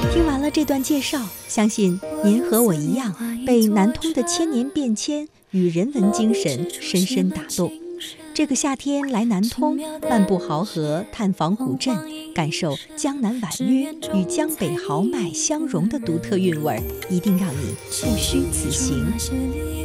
听完了这段介绍，相信您和我一样，被南通的千年变迁与人文精神深深打动。这个夏天来南通，漫步濠河，探访古镇，感受江南婉约与江北豪迈相融的独特韵味，一定让你不虚此行。